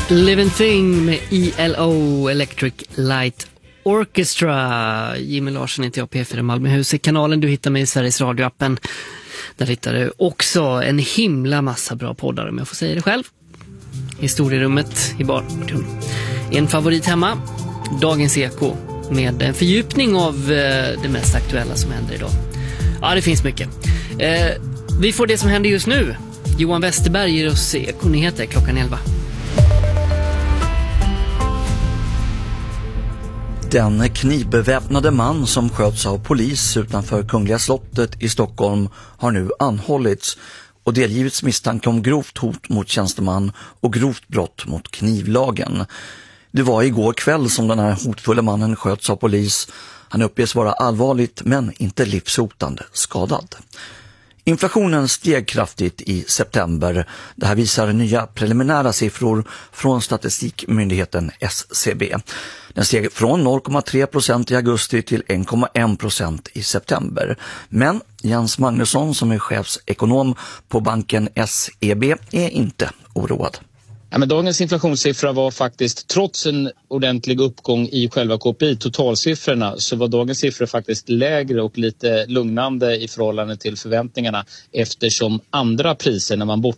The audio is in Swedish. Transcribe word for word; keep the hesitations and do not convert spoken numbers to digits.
Living Thing med E L O, Electric Light Orchestra. Jimmy Larsson heter jag, P fyra Malmöhus i kanalen. Du hittar mig i Sveriges radioappen. Där hittar du också en himla massa bra poddar, om jag får säga det själv. Historierummet i barn. En favorit hemma, Dagens Eko, med en fördjupning av det mest aktuella som händer idag. Ja, det finns mycket. Eh, vi får det som händer just nu. Johan Westerberg ger oss Ekonyheter klockan elva. Den knivbeväpnade man som sköts av polis utanför Kungliga slottet i Stockholm har nu anhållits och delgivits misstanke om grovt hot mot tjänsteman och grovt brott mot knivlagen. Det var igår kväll som den här hotfulla mannen sköts av polis. Han uppges vara allvarligt men inte livshotande skadad. Inflationen steg kraftigt i september. Det här visar nya preliminära siffror från statistikmyndigheten S C B. Den steg från noll komma tre procent i augusti till en komma en procent i september. Men Jens Magnusson, som är chefsekonom på banken S E B, är inte oroad. Ja, men dagens inflationssiffra var faktiskt, trots en ordentlig uppgång i själva K P I, totalsiffrorna, så var dagens siffror faktiskt lägre och lite lugnande i förhållande till förväntningarna, eftersom andra priser, när man bort